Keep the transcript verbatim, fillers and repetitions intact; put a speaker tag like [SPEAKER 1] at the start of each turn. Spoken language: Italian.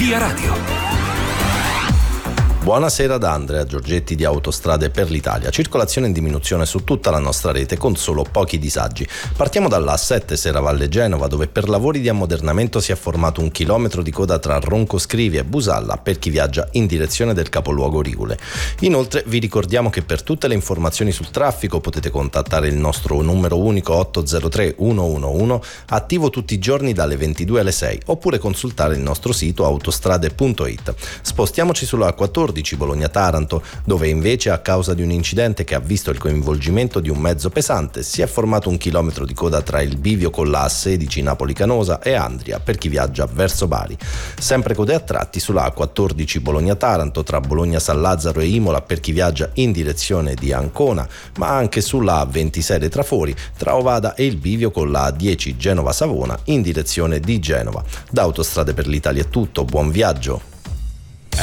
[SPEAKER 1] Via Radio.
[SPEAKER 2] Buonasera da Andrea Giorgetti di Autostrade per l'Italia. Circolazione in diminuzione su tutta la nostra rete con solo pochi disagi. Partiamo dalla A sette Serravalle Genova, dove per lavori di ammodernamento si è formato un chilometro di coda tra Roncoscrivi e Busalla per chi viaggia in direzione del capoluogo Rigule. Inoltre vi ricordiamo che per tutte le informazioni sul traffico potete contattare il nostro numero unico otto zero tre uno uno uno, attivo tutti i giorni dalle ventidue alle sei, oppure consultare il nostro sito autostrade punto it. Spostiamoci sulla A quattordici Bologna-Taranto, dove invece a causa di un incidente che ha visto il coinvolgimento di un mezzo pesante si è formato un chilometro di coda tra il bivio con la A sedici Napoli-Canosa e Andria per chi viaggia verso Bari. Sempre code a tratti sulla A quattordici Bologna-Taranto tra Bologna-San Lazzaro e Imola per chi viaggia in direzione di Ancona, ma anche sulla A ventisei Trafori tra Ovada e il bivio con la A dieci Genova-Savona in direzione di Genova. Da Autostrade per l'Italia è tutto, buon viaggio!